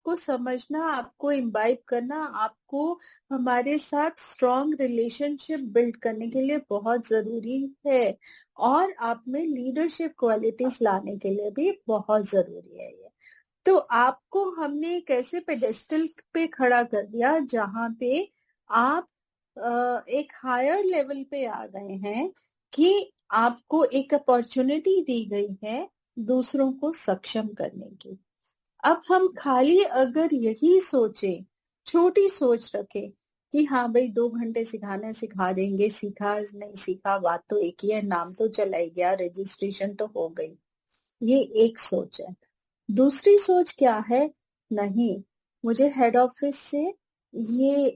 आपको समझना, आपको इम्बाइब करना, आपको हमारे साथ स्ट्रॉन्ग रिलेशनशिप बिल्ड करने के लिए बहुत जरूरी है, और आप में लीडरशिप क्वालिटीज लाने के लिए भी बहुत जरूरी है ये। तो आपको हमने एक ऐसे पेडेस्टल पे खड़ा कर दिया जहां पे आप एक हायर लेवल पे आ गए हैं, कि आपको एक अपॉर्चुनिटी दी गई है दूसरों को सक्षम करने की। अब हम खाली अगर यही सोचे, छोटी सोच रखे कि हाँ भाई 2 घंटे सिखाना है, सिखा देंगे, सीखा नहीं सीखा बात तो एक ही है, नाम तो चला ही गया, रजिस्ट्रेशन तो हो गई, ये एक सोच है। दूसरी सोच क्या है, नहीं, मुझे हेड ऑफिस से ये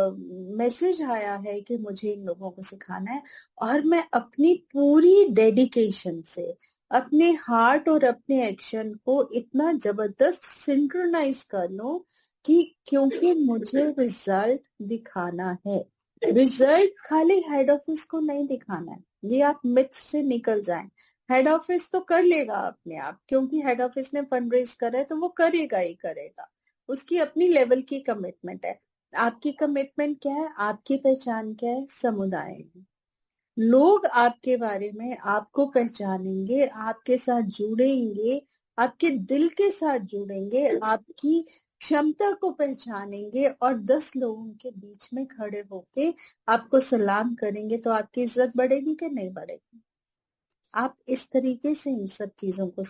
मैसेज आया है कि मुझे इन लोगों को सिखाना है, और मैं अपनी पूरी डेडिकेशन से अपने हार्ट और अपने एक्शन को इतना जबरदस्त सिंक्रोनाइज कर लूं कि, क्योंकि मुझे रिजल्ट दिखाना है। रिजल्ट खाली हेड ऑफिस को नहीं दिखाना है, ये आप मिथ से निकल जाएं। हेड ऑफिस तो कर लेगा अपने आप, क्योंकि हेड ऑफिस ने फंड रेज करा है तो वो करेगा ही करेगा, उसकी अपनी लेवल की कमिटमेंट है। आपकी कमिटमेंट क्या है, आपकी पहचान क्या है, समुदाय में लोग आपके बारे में आपको पहचानेंगे, आपके साथ जुड़ेंगे, आपके दिल के साथ जुड़ेंगे, आपकी क्षमता को पहचानेंगे, और 10 लोगों के बीच में खड़े होके आपको सलाम करेंगे, तो आपकी इज्जत बढ़ेगी कि नहीं बढ़ेगी? आप इस तरीके से इन सब चीजों को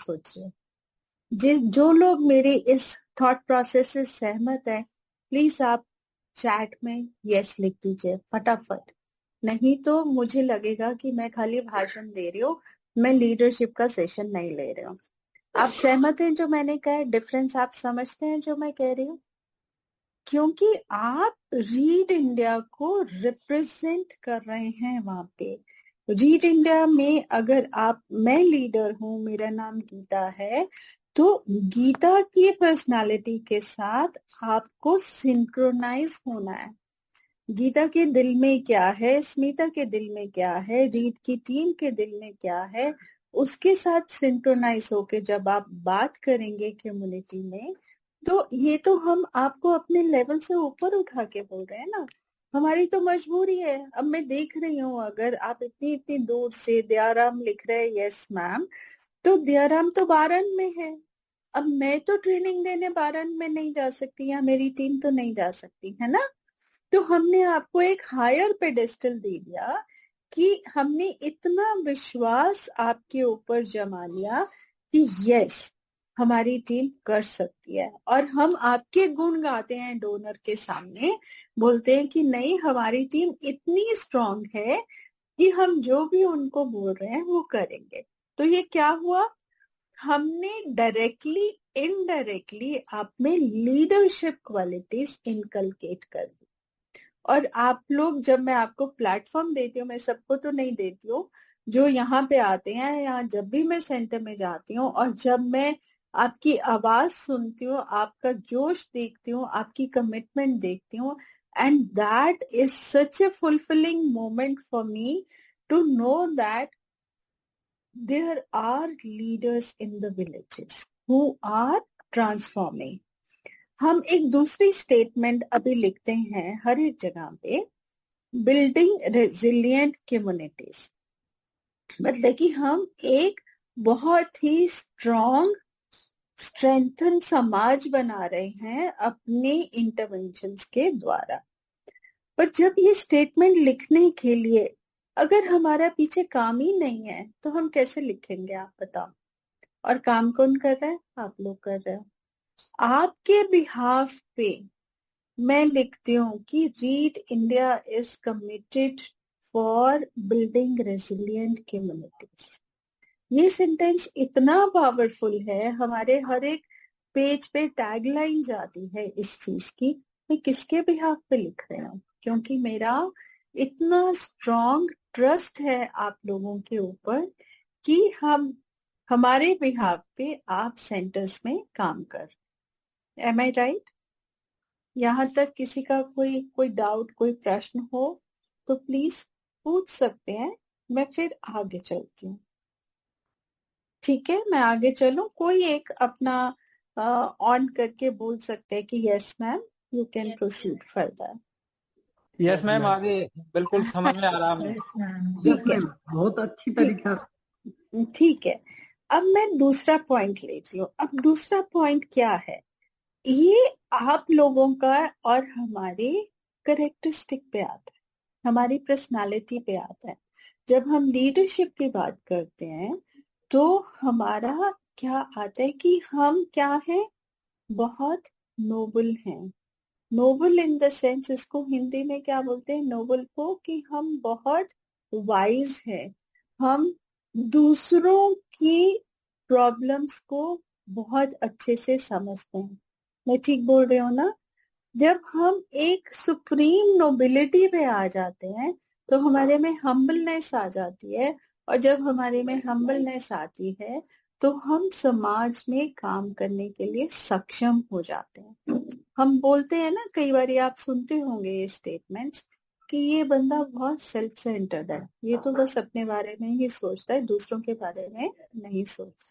सोचिए। जो लोग मेरे इस थॉट प्रोसेस से सहमत है, प्लीज आप चैट में यस लिख दीजिए फटाफट, नहीं तो मुझे लगेगा कि मैं खाली भाषण दे रही हूँ, मैं लीडरशिप का सेशन नहीं ले रही हूँ। आप सहमत हैं जो मैंने कहा, डिफरेंस आप समझते हैं जो मैं कह रही हूँ? क्योंकि आप रीड इंडिया को रिप्रेजेंट कर रहे हैं वहां पे। रीड इंडिया में अगर आप, मैं लीडर हूं, मेरा नाम गीता है, तो गीता की पर्सनालिटी के साथ आपको सिंक्रोनाइज होना है। गीता के दिल में क्या है, स्मिता के दिल में क्या है, रीड की टीम के दिल में क्या है, उसके साथ सिंक्रोनाइज होके जब आप बात करेंगे कम्युनिटी में, तो ये तो हम आपको अपने लेवल से ऊपर उठा के बोल रहे हैं ना। हमारी तो मजबूरी है। अब मैं देख रही हूँ, अगर आप इतनी इतनी दूर से दयाराम लिख रहे हैं यस मैम, तो दयाराम तो बारन में है। अब मैं तो ट्रेनिंग देने बारन में नहीं जा सकती, या मेरी टीम तो नहीं जा सकती है ना। तो हमने आपको एक हायर पेडेस्टल दे दिया, कि हमने इतना विश्वास आपके ऊपर जमा लिया कि यस, हमारी टीम कर सकती है, और हम आपके गुण गाते हैं डोनर के सामने, बोलते हैं कि नहीं, हमारी टीम इतनी स्ट्रांग है कि हम जो भी उनको बोल रहे हैं वो करेंगे। तो ये क्या हुआ, हमने डायरेक्टली इनडायरेक्टली आप में लीडरशिप क्वालिटीज इनकलकेट कर दी। और आप लोग, जब मैं आपको प्लेटफॉर्म देती हूँ, मैं सबको तो नहीं देती हूँ, जो यहाँ पे आते हैं, यहाँ जब भी मैं सेंटर में जाती हूँ और जब मैं आपकी आवाज सुनती हूँ, आपका जोश देखती हूँ, आपकी कमिटमेंट देखती हूँ, and that is such A fulfilling moment for me to know that there are leaders in the villages who are transforming। हम एक दूसरी स्टेटमेंट अभी लिखते हैं हर एक जगह पे, बिल्डिंग रेजिलिएंट कम्युनिटीज, मतलब कि हम एक बहुत ही स्ट्रेंथन समाज बना रहे हैं अपने इंटरवेंशंस के द्वारा। पर जब ये स्टेटमेंट लिखने के लिए अगर हमारा पीछे काम ही नहीं है, तो हम कैसे लिखेंगे, आप बताओ? और काम कौन कर रहा है? आप लोग कर रहे हो। आपके बिहाफ पे मैं लिखती हूँ कि read India is committed for building resilient communities. ये सेंटेंस इतना पावरफुल है, हमारे हर एक पेज पे टैगलाइन जाती है इस चीज की। मैं किसके बिहाफ पे लिख रही हूँ? क्योंकि मेरा इतना स्ट्रॉन्ग ट्रस्ट है आप लोगों के ऊपर कि हम, हमारे बिहाफ पे आप सेंटर्स में काम कर। एम आई राइट? यहाँ तक किसी का कोई डाउट, कोई प्रश्न हो तो प्लीज पूछ सकते हैं, मैं फिर आगे चलती हूँ। ठीक है, मैं आगे चलूं? कोई एक अपना ऑन करके बोल सकते हैं कि yes ma'am, you can proceed further. Yes ma'am, आगे बिल्कुल समझ में आ रहा है। ठीक है, बहुत अच्छी तरीका। ठीक है। अब मैं दूसरा पॉइंट लेती हूँ। अब दूसरा पॉइंट क्या है, ये आप लोगों का और हमारे करेक्टरिस्टिक पे आता है, हमारी पर्सनालिटी पे आता है। जब हम लीडरशिप की बात करते हैं तो हमारा क्या आता है कि हम क्या है, बहुत नोबल हैं। नोबल इन द सेंस, इसको हिंदी में क्या बोलते हैं नोबल को, कि हम बहुत वाइज हैं। हम दूसरों की प्रॉब्लम्स को बहुत अच्छे से समझते हैं। मैं ठीक बोल रही हूँ ना? जब हम एक सुप्रीम नोबिलिटी पे आ जाते हैं तो हमारे में हम्बलनेस आ जाती है, और जब हमारे में हम्बलनेस आती है तो हम समाज में काम करने के लिए सक्षम हो जाते हैं। हम बोलते हैं ना, कई बार आप सुनते होंगे ये स्टेटमेंट्स कि ये बंदा बहुत सेल्फ सेंटर्ड है, ये तो बस अपने बारे में ही सोचता है, दूसरों के बारे में नहीं सोचता।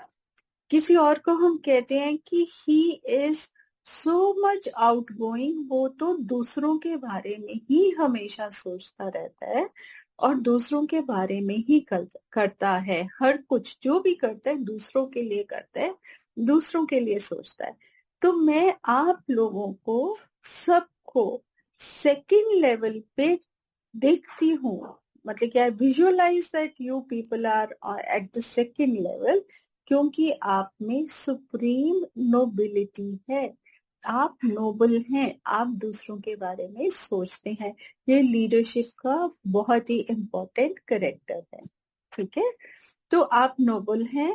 किसी और को हम कहते हैं कि he is so much outgoing, वो तो दूसरों के बारे में ही हमेशा सोचता रहता है और दूसरों के बारे में ही करता है। हर कुछ जो भी करता है दूसरों के लिए करता है, दूसरों के लिए सोचता है। तो मैं आप लोगों को सबको सेकंड लेवल पे देखती हूँ, मतलब क्या, visualise that you people are at the second level, क्योंकि आप में सुप्रीम नोबिलिटी है। आप नोबल हैं, आप दूसरों के बारे में सोचते हैं। ये लीडरशिप का बहुत ही इम्पोर्टेंट कैरेक्टर है। ठीक है, तो आप नोबल हैं,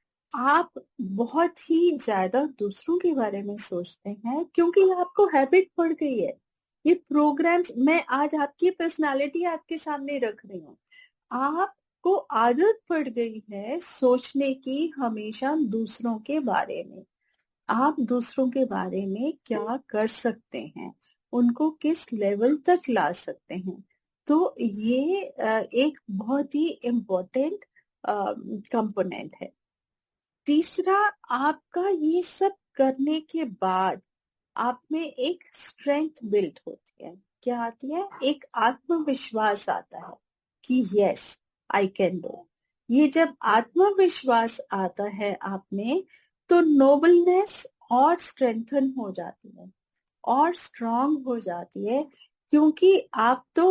आप बहुत ही ज्यादा दूसरों के बारे में सोचते हैं क्योंकि आपको हैबिट पड़ गई है। ये प्रोग्राम्स, मैं आज आपकी पर्सनालिटी आपके सामने रख रही हूँ, आपको आदत पड़ गई है सोचने की हमेशा दूसरों के बारे में। आप दूसरों के बारे में क्या कर सकते हैं, उनको किस लेवल तक ला सकते हैं। तो ये एक बहुत ही इम्पोर्टेंट कंपोनेंट है। तीसरा, आपका ये सब करने के बाद आप में एक स्ट्रेंथ बिल्ड होती है। क्या आती है? एक आत्मविश्वास आता है कि यस आई कैन डू। ये जब आत्मविश्वास आता है आप में तो नोबलनेस और स्ट्रेंथन हो जाती है और स्ट्रांग हो जाती है, क्योंकि आप तो,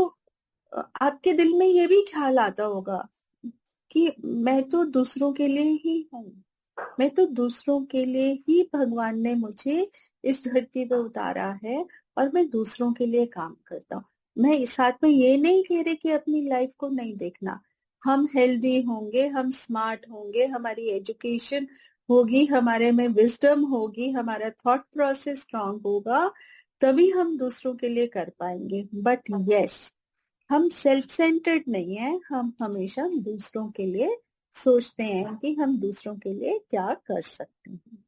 आपके दिल में ये भी ख्याल आता होगा कि मैं तो दूसरों के लिए ही हूँ, मैं तो दूसरों के लिए ही भगवान ने मुझे इस धरती पे उतारा है और मैं दूसरों के लिए काम करता हूँ। मैं इस साथ में ये नहीं कह रही कि अपनी लाइफ को नहीं देखना। हम हेल्दी होंगे, हम स्मार्ट होंगे, हमारी एजुकेशन होगी, हमारे में विजडम होगी, हमारा थॉट प्रोसेस स्ट्रांग होगा, तभी हम दूसरों के लिए कर पाएंगे। बट यस, हम सेल्फ सेंटर्ड नहीं है, हम हमेशा दूसरों के लिए सोचते हैं कि हम दूसरों के लिए क्या कर सकते हैं।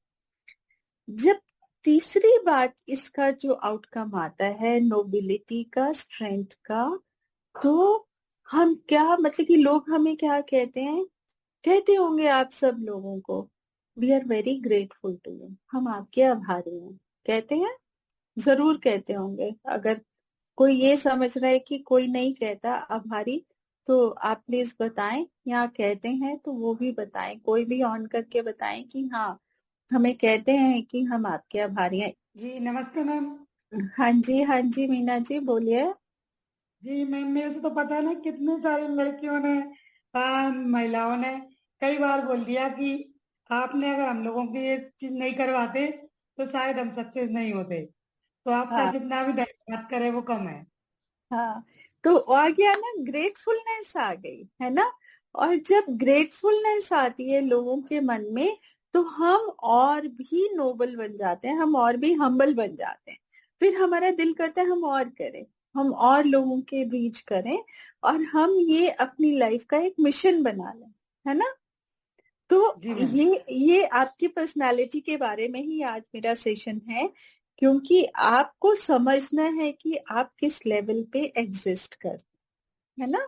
जब तीसरी बात, इसका जो आउटकम आता है नोबिलिटी का, स्ट्रेंथ का, तो हम क्या, मतलब कि लोग हमें क्या कहते हैं, कहते होंगे आप सब लोगों को, we are very grateful to you, हम आपके आभारी हैं। कहते हैं, जरूर कहते होंगे। अगर कोई ये समझ रहा है कि कोई नहीं कहता आभारी, तो आप प्लीज बताएं, या कहते हैं तो वो भी बताएं, कोई भी ऑन करके बताएं कि हाँ हमें कहते हैं कि हम आपके आभारी हैं। जी नमस्ते मैम। हाँ जी, हाँ जी, मीना जी बोलिए। जी मैम, मेरे से तो पता है ना, कितने सारी लड़कियों ने, महिलाओं ने कई बार बोल दिया कि आपने अगर हम लोगों की ये चीज नहीं करवाते तो शायद हम सक्सेस नहीं होते। तो आपका हाँ जितना भी धन्यवाद करे वो कम है। हाँ, तो आ गया ना, ग्रेटफुलनेस आ गई है ना। और जब ग्रेटफुलनेस आती है लोगों के मन में तो हम और भी नोबल बन जाते हैं, हम और भी हम्बल बन जाते हैं। फिर हमारा दिल करता है हम और करें, हम और लोगों के रीच करें, और हम ये अपनी लाइफ का एक मिशन बना लें, है ना। तो जी मैम। ये आपकी पर्सनालिटी के बारे में ही आज मेरा सेशन है, क्योंकि आपको समझना है कि आप किस लेवल पे एग्जिस्ट करते, है ना।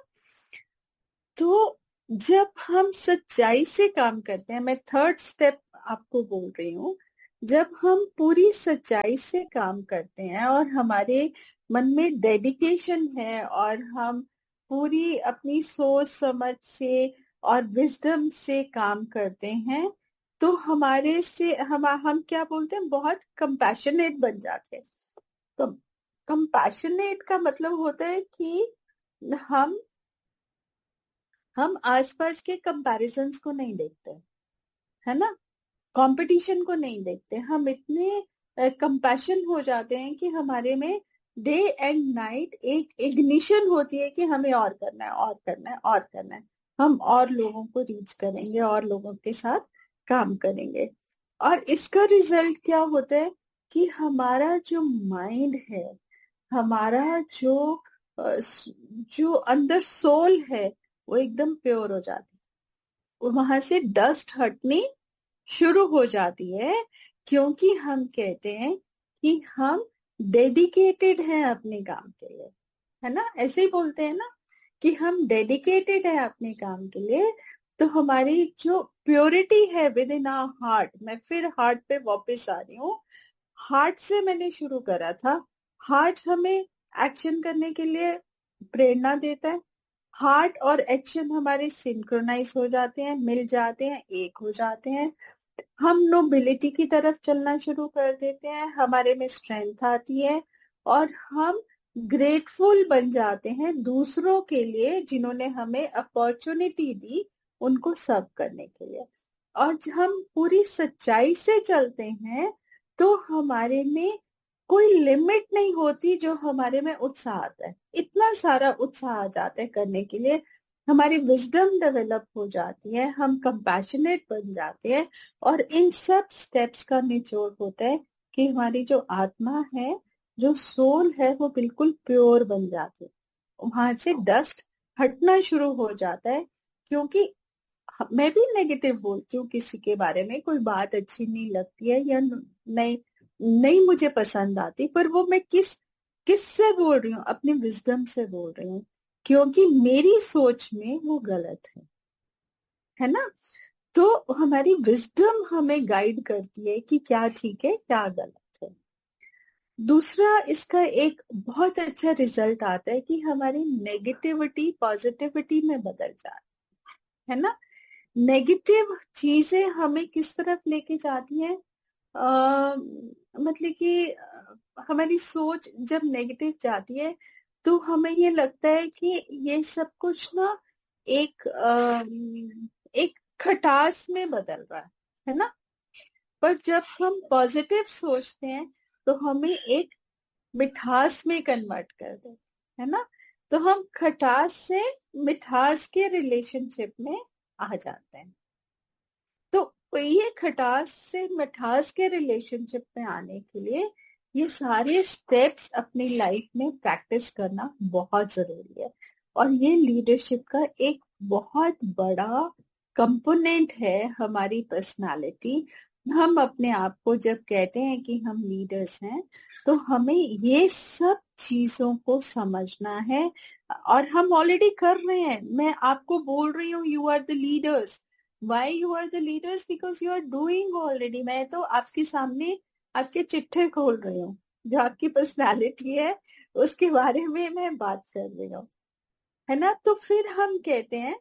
तो जब हम सच्चाई से काम करते हैं, मैं थर्ड स्टेप आपको बोल रही हूँ, जब हम पूरी सच्चाई से काम करते हैं और हमारे मन में डेडिकेशन है और हम पूरी अपनी सोच समझ से और विजडम से काम करते हैं, तो हमारे से हम क्या बोलते हैं, बहुत कंपैशनेट बन जाते हैं। तो कंपैशनेट का मतलब होता है कि हम आसपास के कंपैरिजंस को नहीं देखते, है ना, कंपटीशन को नहीं देखते। हम इतने कंपैशन हो जाते हैं कि हमारे में डे एंड नाइट एक इग्निशन होती है कि हमें और करना है, और करना है, और करना है। हम और लोगों को रीच करेंगे और लोगों के साथ काम करेंगे। और इसका रिजल्ट क्या होता है कि हमारा जो माइंड है, हमारा जो अंदर सोल है, वो एकदम प्योर हो जाती है। वहां से डस्ट हटनी शुरू हो जाती है, क्योंकि हम कहते हैं कि हम डेडिकेटेड हैं अपने काम के लिए, है ना। ऐसे ही बोलते हैं ना कि हम डेडिकेटेड हैं अपने काम के लिए। तो हमारी जो प्योरिटी है विद इन आवर हार्ट, मैं फिर हार्ट पे वापस आ रही हूँ। हार्ट से मैंने शुरू करा था। हार्ट हमें एक्शन करने के लिए प्रेरणा देता है। हार्ट और एक्शन हमारे सिंक्रोनाइज हो जाते हैं, मिल जाते हैं, एक हो जाते हैं। हम नोबिलिटी की तरफ चलना शुरू कर देते हैं, हमारे में स्ट्रेंथ आती है और हम ग्रेटफुल बन जाते हैं दूसरों के लिए जिन्होंने हमें अपॉर्चुनिटी दी उनको सर्व करने के लिए। और जब हम पूरी सच्चाई से चलते हैं तो हमारे में कोई लिमिट नहीं होती, जो हमारे में उत्साह आता है, इतना सारा उत्साह आ जाता है करने के लिए। हमारी विजडम डेवलप हो जाती है, हम कंपैशनेट बन जाते हैं। और इन सब स्टेप्स का निचोड़ होता है कि हमारी जो आत्मा है, जो सोल है, वो बिल्कुल प्योर बन जाती है। वहां से डस्ट हटना शुरू हो जाता है। क्योंकि मैं भी नेगेटिव बोलती हूँ किसी के बारे में, कोई बात अच्छी नहीं लगती है या नहीं नहीं मुझे पसंद आती, पर वो मैं किस से बोल रही हूँ, अपनी विजडम से बोल रही हूँ, क्योंकि मेरी सोच में वो गलत है ना। तो हमारी विजडम हमें गाइड करती है कि क्या ठीक है क्या गलत है। दूसरा, इसका एक बहुत अच्छा रिजल्ट आता है कि हमारी नेगेटिविटी पॉजिटिविटी में बदल जाती है ना। नेगेटिव चीजें हमें किस तरफ लेके जाती हैं, मतलब कि हमारी सोच जब नेगेटिव जाती है तो हमें ये लगता है कि ये सब कुछ ना एक खटास में बदल रहा है ना। पर जब हम पॉजिटिव सोचते हैं तो हमें एक मिठास में कन्वर्ट कर दे, है ना। तो हम खटास से मिठास के रिलेशनशिप में आ जाते हैं। तो ये खटास से मिठास के रिलेशनशिप में आने के लिए ये सारे स्टेप्स अपनी लाइफ में प्रैक्टिस करना बहुत जरूरी है। और ये लीडरशिप का एक बहुत बड़ा कंपोनेंट है हमारी पर्सनालिटी। हम अपने आप को जब कहते हैं कि हम लीडर्स हैं, तो हमें ये सब चीजों को समझना है। और हम ऑलरेडी कर रहे हैं। मैं आपको बोल रही हूँ you are the leaders. Why you are the leaders? Because you are doing already. मैं तो आपके सामने आपके चिट्ठे खोल रही हूँ, जो आपकी पर्सनालिटी है उसके बारे में मैं बात कर रही हूँ, है ना। तो फिर हम कहते हैं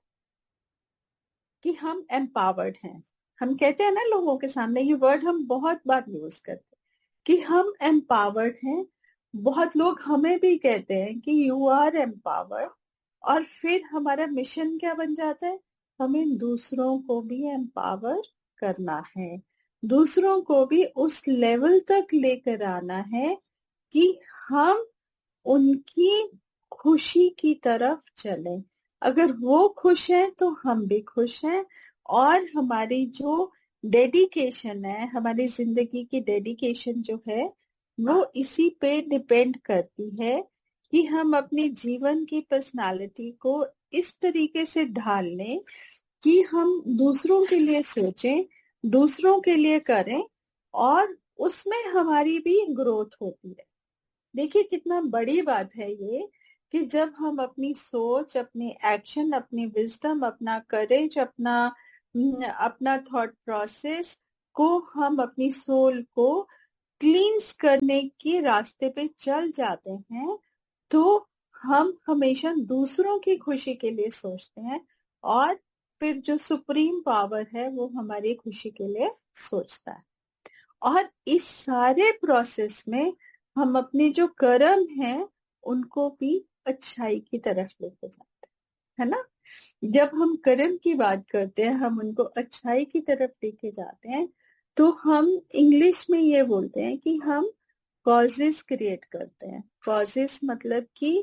कि हम एम्पावर्ड हैं। हम कहते हैं ना लोगों के सामने, ये वर्ड हम बहुत बार यूज करते हैं कि हम एम्पावर्ड हैं। बहुत लोग हमें भी कहते हैं कि यू आर एम्पावर्ड। और फिर हमारा मिशन क्या बन जाता है, हमें दूसरों को भी एम्पावर करना है, दूसरों को भी उस लेवल तक लेकर आना है कि हम उनकी खुशी की तरफ चलें। अगर वो खुश हैं तो हम भी खुश हैं। और हमारी जो डेडिकेशन है, हमारी जिंदगी की डेडिकेशन जो है, वो इसी पे डिपेंड करती है कि हम अपनी जीवन की पर्सनालिटी को इस तरीके से ढाल लें कि हम दूसरों के लिए सोचें, दूसरों के लिए करें, और उसमें हमारी भी ग्रोथ होती है। देखिए कितना बड़ी बात है ये कि जब हम अपनी सोच, अपनी एक्शन, अपनी विजडम, अपना करेज, अपना थॉट प्रोसेस हम अपनी सोल को क्लींस करने के रास्ते पे चल जाते हैं तो हम हमेशा दूसरों की खुशी के लिए सोचते हैं और फिर जो सुप्रीम पावर है वो हमारी खुशी के लिए सोचता है। और इस सारे प्रोसेस में हम अपने जो कर्म हैं उनको भी अच्छाई की तरफ लेके जाते हैं, है ना। जब हम कर्म की बात करते हैं, हम उनको अच्छाई की तरफ लेके जाते हैं, तो हम इंग्लिश में ये बोलते हैं कि हम कॉजेस क्रिएट करते हैं। कॉजेस मतलब कि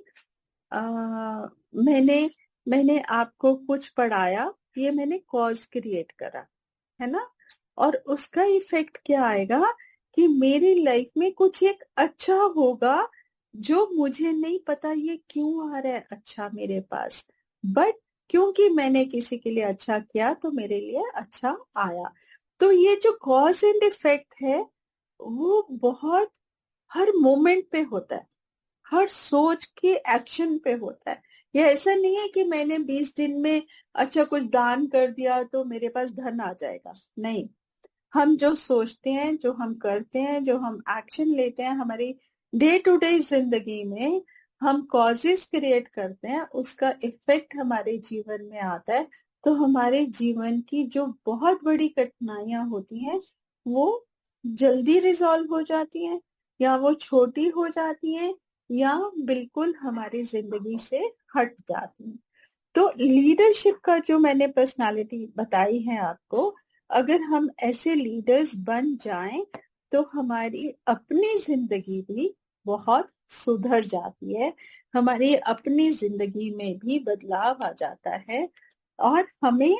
मैंने आपको कुछ पढ़ाया, ये मैंने कॉज क्रिएट करा, है ना। और उसका इफेक्ट क्या आएगा कि मेरी लाइफ में कुछ एक अच्छा होगा जो मुझे नहीं पता ये क्यों आ रहा है अच्छा मेरे पास, बट क्योंकि मैंने किसी के लिए अच्छा किया तो मेरे लिए अच्छा आया। तो ये जो कॉज एंड इफेक्ट है वो बहुत हर मोमेंट पे होता है, हर सोच के एक्शन पे होता है। ये ऐसा नहीं है कि मैंने 20 दिन में अच्छा कुछ दान कर दिया तो मेरे पास धन आ जाएगा, नहीं। हम जो सोचते हैं, जो हम करते हैं, जो हम एक्शन लेते हैं हमारी डे टू डे जिंदगी में, हम कॉजेस क्रिएट करते हैं, उसका इफेक्ट हमारे जीवन में आता है। तो हमारे जीवन की जो बहुत बड़ी कठिनाइयां होती हैं वो जल्दी रिजॉल्व हो जाती हैं, या वो छोटी हो जाती हैं, या बिल्कुल हमारी जिंदगी से हट जाती हैं। तो लीडरशिप का जो मैंने पर्सनालिटी बताई है आपको, अगर हम ऐसे लीडर्स बन जाएं तो हमारी अपनी जिंदगी भी बहुत सुधर जाती है, हमारी अपनी जिंदगी में भी बदलाव आ जाता है और हमें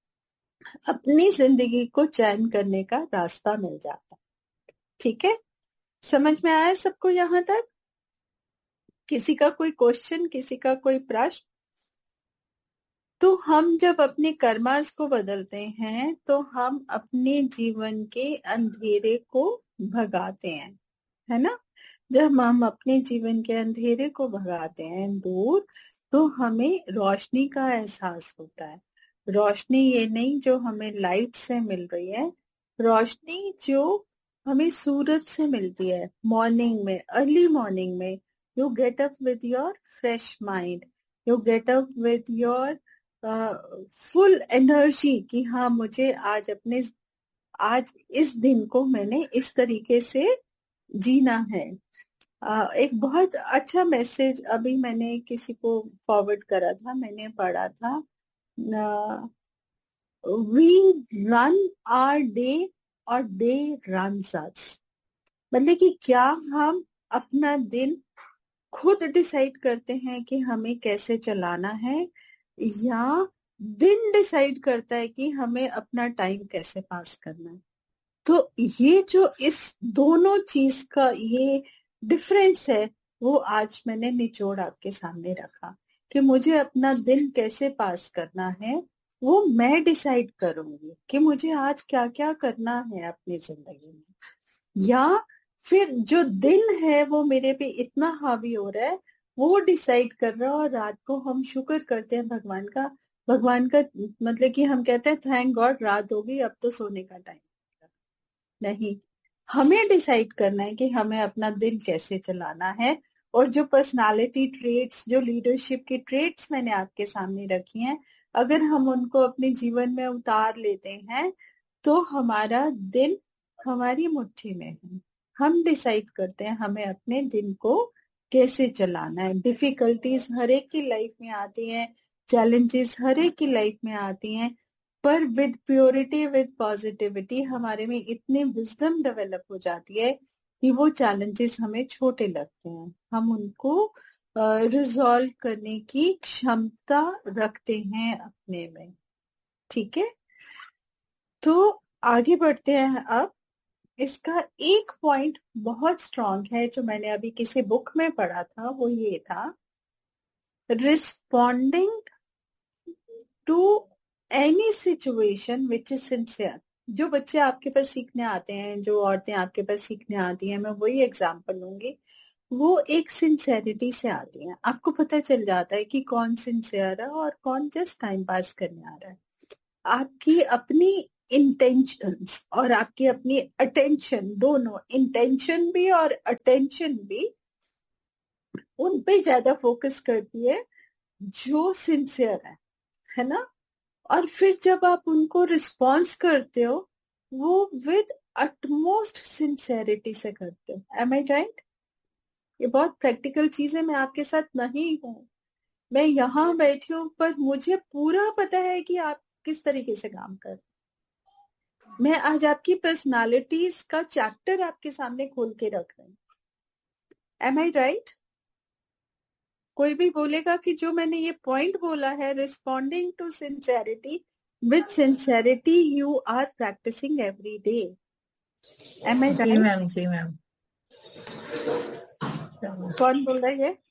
अपनी जिंदगी को चैन करने का रास्ता मिल जाता है। ठीक है, समझ में आया सबको यहाँ तक? किसी का कोई क्वेश्चन, किसी का कोई प्रश्न? तो हम जब अपने कर्मास को बदलते हैं तो हम अपने जीवन के अंधेरे को भगाते हैं, है ना। जब हम अपने जीवन के अंधेरे को भगाते हैं दूर, तो हमें रोशनी का एहसास होता है। रोशनी ये नहीं जो हमें लाइट से मिल रही है, रोशनी जो हमें सूरज से मिलती है मॉर्निंग में, अर्ली मॉर्निंग में। You get up with your fresh mind, you get up with your full energy कि हाँ मुझे आज इस दिन को मैंने इस तरीके से जीना है। एक बहुत अच्छा मैसेज अभी मैंने किसी को फॉरवर्ड करा था, मैंने पढ़ा था, वी रन आवर डे और डे रन्स अस। मतलब कि क्या हम अपना दिन खुद डिसाइड करते हैं कि हमें कैसे चलाना है, या दिन डिसाइड करता है कि हमें अपना टाइम कैसे पास करना है। तो ये जो इस दोनों चीज का ये डिफरेंस है वो आज मैंने निचोड़ आपके सामने रखा कि मुझे अपना दिन कैसे पास करना है वो मैं डिसाइड करूंगी कि मुझे आज क्या क्या करना है अपनी जिंदगी में, या फिर जो दिन है वो मेरे पे इतना हावी हो रहा है वो डिसाइड कर रहा है। और रात को हम शुक्र करते हैं भगवान का मतलब कि हम कहते हैं थैंक गॉड रात हो गई, अब तो सोने का टाइम। नहीं, हमें डिसाइड करना है कि हमें अपना दिन कैसे चलाना है। और जो पर्सनालिटी ट्रेट्स, जो लीडरशिप की ट्रेट्स मैंने आपके सामने रखी हैं, अगर हम उनको अपने जीवन में उतार लेते हैं तो हमारा दिन हमारी मुट्ठी में है। हम डिसाइड करते हैं हमें अपने दिन को कैसे चलाना है। डिफिकल्टीज हर एक की लाइफ में आती हैं, चैलेंजेस हर एक की लाइफ में आती हैं, पर विद प्योरिटी, विद पॉजिटिविटी हमारे में इतनी विजडम डेवलप हो जाती है कि वो चैलेंजेस हमें छोटे लगते हैं, हम उनको रिजॉल्व करने की क्षमता रखते हैं अपने में। ठीक है, तो आगे बढ़ते हैं। अब इसका एक पॉइंट बहुत स्ट्रांग है जो मैंने अभी किसी बुक में पढ़ा था, वो ये था, responding to any situation which is sincere. जो बच्चे आपके पास सीखने आते हैं, जो औरतें आपके पास सीखने आती हैं, मैं वही एग्जांपल लूंगी, वो एक सिंसेरिटी से आती हैं। आपको पता चल जाता है कि कौन सिंसियर है और कौन जस्ट टाइम पास करने आ रहा है। आपकी अपनी इंटेंशंस और आपकी अपनी अटेंशन, दोनों इंटेंशन भी और अटेंशन भी उन पे ज्यादा फोकस करती है जो सिंसियर है ना। और फिर जब आप उनको रिस्पॉन्स करते हो वो विद अटमोस्ट सिंसेरिटी से करते हो। एम आई राइट? ये बहुत प्रैक्टिकल चीज है, मैं आपके साथ नहीं हूँ, मैं यहाँ बैठी हूँ, पर मुझे पूरा पता है कि आप किस तरीके से काम कर। मैं आज आपकी पर्सनालिटीज का चैप्टर आपके सामने खोल के रख रही हूँ। एम आई राइट? कोई भी बोलेगा कि जो मैंने ये पॉइंट बोला है, responding to sincerity, with sincerity you are practising every day. M I ji right? Ma'am, ji ma'am. कौन बोल रहा है ये?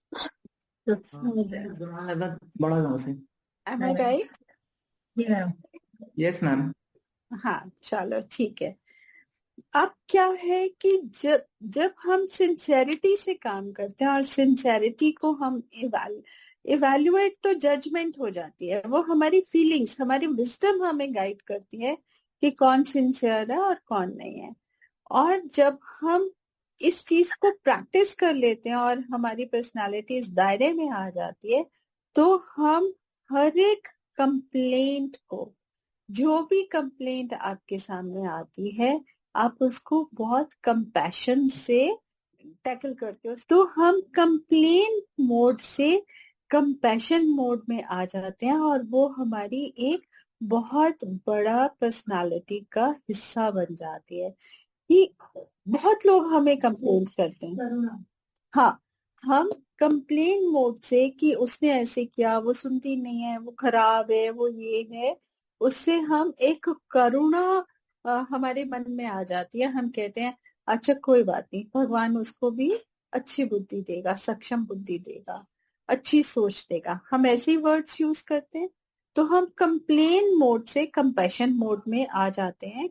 बड़ा से। एम आई राइट? जी मैम। Yes ma'am. हाँ चलो ठीक है। अब क्या है कि जब जब हम सिंसेरिटी से काम करते हैं, और सिंसेरिटी को हम इवैल्यूएट तो जजमेंट हो जाती है, वो हमारी फीलिंग्स, हमारी विजडम हमें गाइड करती है कि कौन सिंसियर है और कौन नहीं है। और जब हम इस चीज को प्रैक्टिस कर लेते हैं और हमारी पर्सनालिटी इस दायरे में आ जाती है, तो हम हर एक कंप्लेंट को, जो भी कंप्लेंट आपके सामने आती है, आप उसको बहुत कंपैशन से टैकल करते हो। तो हम कंप्लेन मोड से कंपैशन मोड में आ जाते हैं और वो हमारी एक बहुत बड़ा पर्सनालिटी का हिस्सा बन जाती है। कि बहुत लोग हमें कंप्लेन करते हैं, हाँ, हम कंप्लेन मोड से कि उसने ऐसे किया, वो सुनती नहीं है, वो खराब है, वो ये है, उससे हम एक करुणा हमारे मन में आ जाती है। हम कहते हैं अच्छा कोई बात नहीं, भगवान उसको भी अच्छी बुद्धि देगा, सक्षम बुद्धि देगा, अच्छी सोच देगा। हम ऐसे वर्ड्स यूज करते हैं। तो हम कंप्लेन मोड से कंपैशन मोड में आ जाते हैं,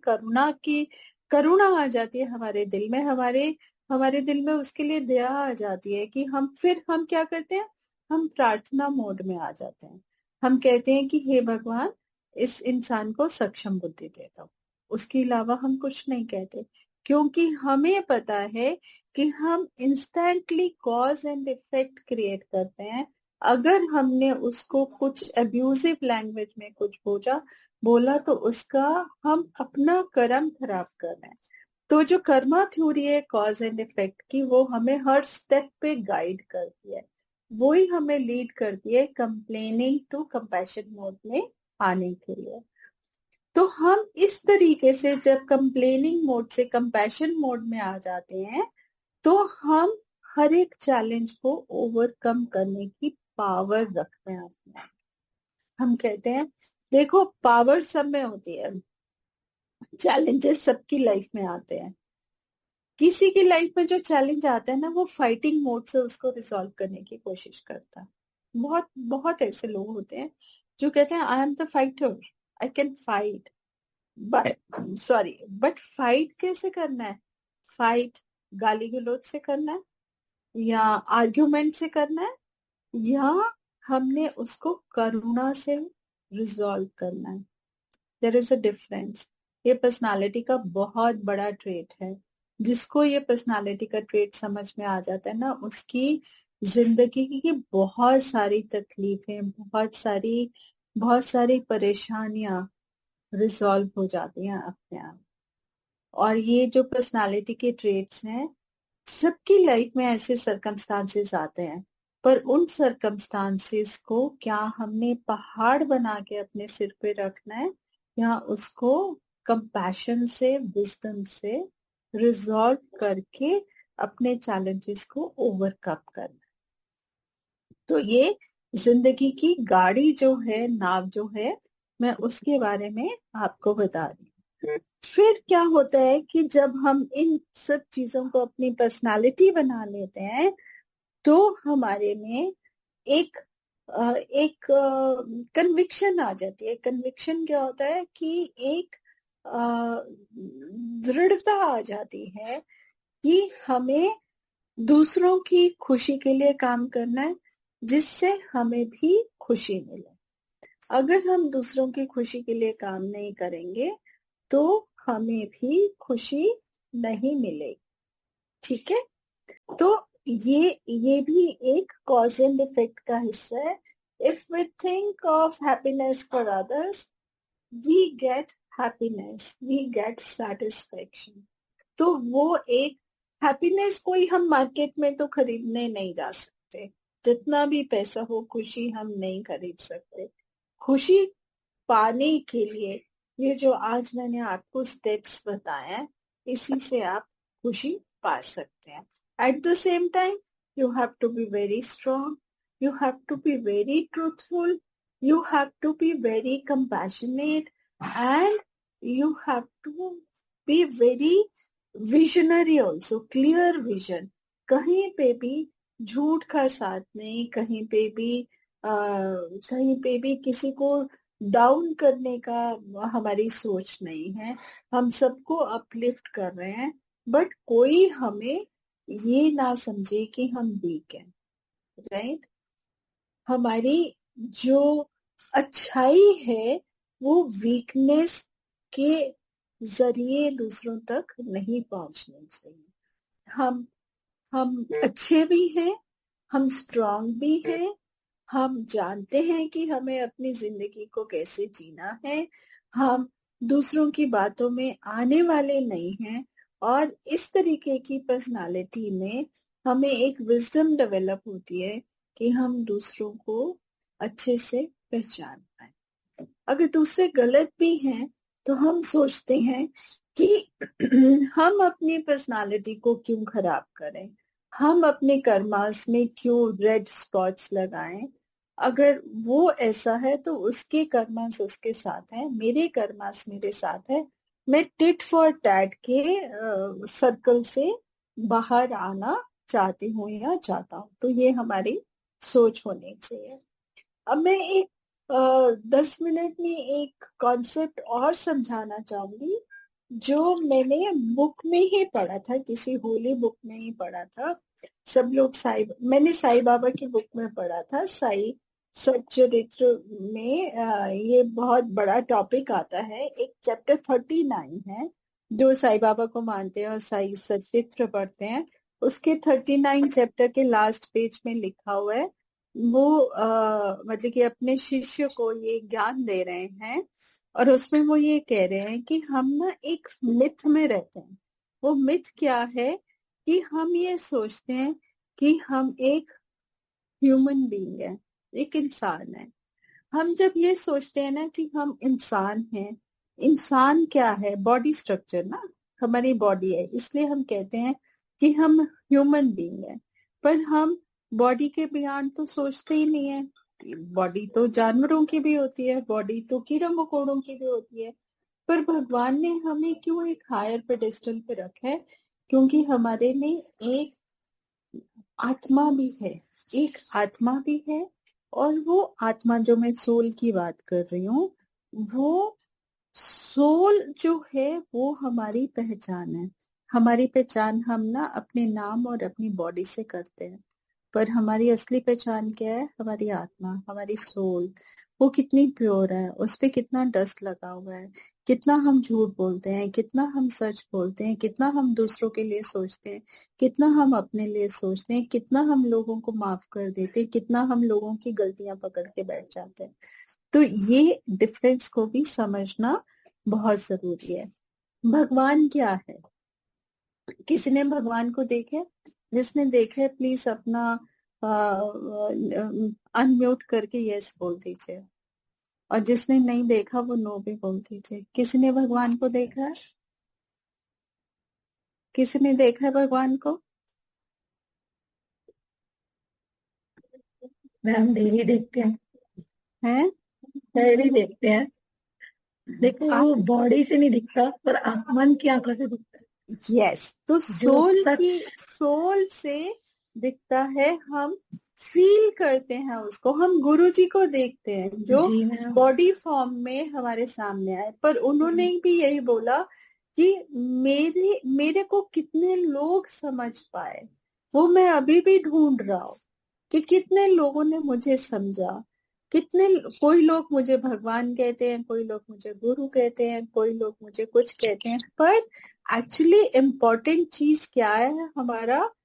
करुणा आ जाती है हमारे दिल में, हमारे दिल में उसके लिए दया आ जाती है कि हम क्या करते हैं, हम प्रार्थना मोड में आ जाते हैं। हम कहते हैं कि हे भगवान, इस इंसान को सक्षम बुद्धि दे दो। उसके अलावा हम कुछ नहीं कहते, क्योंकि हमें पता है कि हम instantly cause and effect create करते हैं। अगर हमने उसको कुछ अब्यूजिव लैंग्वेज में कुछ बोला तो उसका हम अपना कर्म खराब कर रहे हैं। तो जो कर्मा थ्योरी है कॉज एंड इफेक्ट की, वो हमें हर स्टेप पे गाइड करती है, वो ही हमें लीड करती है कंप्लेनिंग टू कंपैशन मोड में आने के लिए। तो हम इस तरीके से जब कंप्लेनिंग मोड से कंपैशन मोड में आ जाते हैं, तो हम हर एक चैलेंज को ओवरकम करने की पावर रखते हैं अपने। हम कहते हैं देखो, पावर सब में होती है, चैलेंजेस सबकी लाइफ में आते हैं। किसी की लाइफ में जो चैलेंज आता है ना, वो फाइटिंग मोड से उसको रिजॉल्व करने की कोशिश करता है। बहुत बहुत ऐसे लोग होते हैं जो कहते हैं I am the fighter, I can fight, but fight कैसे करना है? फाइट गाली गलौज से करना है, या आर्ग्यूमेंट से करना है, या हमने उसको करुणा से रिजॉल्व करना है। There is a difference. ये पर्सनालिटी का बहुत बड़ा ट्रेट है। जिसको ये पर्सनालिटी का ट्रेट समझ में आ जाता है ना, उसकी जिंदगी की बहुत सारी तकलीफें, बहुत सारी परेशानियां रिजॉल्व हो जाती हैं अपने आप। और ये जो पर्सनालिटी के ट्रेट्स हैं, सबकी लाइफ में ऐसे सरकमस्टांसेस आते हैं, पर उन सरकमस्टांसेस को क्या हमने पहाड़ बना के अपने सिर पे रखना है, या उसको कंपैशन से, विजडम से रिजॉल्व करके अपने चैलेंजेस को ओवरकम करना। तो ये जिंदगी की गाड़ी जो है, नाव जो है, मैं उसके बारे में आपको बता रही हूँ। फिर क्या होता है कि जब हम इन सब चीजों को अपनी पर्सनालिटी बना लेते हैं, तो हमारे में एक कन्विक्शन आ जाती है। कन्विक्शन क्या होता है कि एक दृढ़ता आ जाती है कि हमें दूसरों की खुशी के लिए काम करना है, जिससे हमें भी खुशी मिले। अगर हम दूसरों की खुशी के लिए काम नहीं करेंगे, तो हमें भी खुशी नहीं मिलेगी। ठीक है, तो ये भी एक कॉज एंड इफेक्ट का हिस्सा है। If we think of happiness for others, we get happiness, we get satisfaction. तो वो एक हैप्पीनेस कोई हम मार्केट में तो खरीदने नहीं जा सकते, जितना भी पैसा हो खुशी हम नहीं खरीद सकते। खुशी पाने के लिए ये जो आज मैंने आपको स्टेप्स बताए, इसी से आप खुशी पा सकते हैं। At the same time you have to be very strong, you have to be very truthful, you have to be very compassionate, and you have to be very visionary also, clear vision। कहीं पे भी झूठ का साथ नहीं, कहीं पे भी किसी को डाउन करने का हमारी सोच नहीं है। हम सबको अपलिफ्ट कर रहे हैं, बट कोई हमें ये ना समझे कि हम वीक हैं, राइट? हमारी जो अच्छाई है वो वीकनेस के जरिए दूसरों तक नहीं पहुंचनी चाहिए। हम अच्छे भी हैं, हम स्ट्रांग भी हैं, हम जानते हैं कि हमें अपनी जिंदगी को कैसे जीना है, हम दूसरों की बातों में आने वाले नहीं हैं, और इस तरीके की पर्सनालिटी में हमें एक विजडम डेवलप होती है कि हम दूसरों को अच्छे से पहचान पाए। अगर दूसरे गलत भी हैं तो हम सोचते हैं कि हम अपनी पर्सनालिटी को क्यों खराब करें, हम अपने कर्मास में क्यों रेड स्पॉट्स लगाएं। अगर वो ऐसा है तो उसके कर्मास उसके साथ है, मेरे कर्मास मेरे साथ है। मैं टिट फॉर टैट के सर्कल से बाहर आना चाहती हूँ या चाहता हूँ, तो ये हमारी सोच होनी चाहिए। अब मैं एक 10 मिनट में एक कॉन्सेप्ट और समझाना चाहूंगी जो मैंने बुक में ही पढ़ा था, किसी होली बुक में ही पढ़ा था। सब लोग मैंने साईं बाबा की बुक में पढ़ा था, साई सच्चरित्र में। ये बहुत बड़ा टॉपिक आता है। एक चैप्टर 39 है, जो साईं बाबा को मानते हैं और साई सच्चरित्र पढ़ते हैं, उसके 39 चैप्टर के लास्ट पेज में लिखा हुआ है। वो मतलब कि अपने शिष्य को ये ज्ञान दे रहे हैं, और उसमें वो ये कह रहे हैं कि हम ना एक मिथ में रहते हैं। वो मिथ क्या है कि हम ये सोचते हैं कि हम एक ह्यूमन बीइंग है, एक इंसान है। हम जब ये सोचते हैं ना कि हम इंसान हैं, इंसान क्या है? बॉडी स्ट्रक्चर ना, हमारी बॉडी है, इसलिए हम कहते हैं कि हम ह्यूमन बीइंग है। पर हम बॉडी के बियॉन्ड तो सोचते ही नहीं है। बॉडी तो जानवरों की भी होती है, बॉडी तो कीड़ों मकोड़ों की भी होती है। पर भगवान ने हमें क्यों एक हायर पेडेस्टल पे रखा है? क्योंकि हमारे में एक आत्मा भी है, एक आत्मा भी है। और वो आत्मा, जो मैं सोल की बात कर रही हूँ, वो सोल जो है वो हमारी पहचान है। हमारी पहचान हम ना अपने नाम और अपनी बॉडी से करते हैं, पर हमारी असली पहचान क्या है? हमारी आत्मा, हमारी सोल। वो कितनी प्योर है, उस पे कितना डस्ट लगा हुआ है, कितना हम झूठ बोलते हैं, कितना हम सच बोलते हैं, कितना हम दूसरों के लिए सोचते हैं, कितना हम अपने लिए सोचते हैं, कितना हम लोगों को माफ कर देते हैं, कितना हम लोगों की गलतियां पकड़ के बैठ जाते हैं। तो ये डिफरेंस को भी समझना बहुत जरूरी है। भगवान क्या है? किसी ने भगवान को देखा? जिसने देखा है प्लीज अपना अनम्यूट करके यस बोल दीजिए, और जिसने नहीं देखा वो नो भी बोल दीजिए। किसी ने भगवान को देखा है? किसी ने देखा है भगवान को? मैम डेली देखते हैं, हैं? डेली देखते हैं। देखो वो बॉडी से नहीं दिखता, पर मन की आंखों से दिखता है। यस, तो जो सोल से दिखता है। हम फील करते हैं उसको। हम गुरु जी को देखते हैं जो जी मैम, बॉडी फॉर्म में हमारे सामने आए, पर उन्होंने भी यही बोला कि मेरे को कितने लोग समझ पाए, वो मैं अभी भी ढूंढ रहा हूँ कि कितने लोगों ने मुझे समझा। कोई लोग मुझे भगवान कहते हैं, कोई लोग मुझे गुरु कहते हैं, कोई लोग मुझे कुछ कहते हैं, पर एक्चुअली इम्पोर्टेंट चीज क्या है, हमारा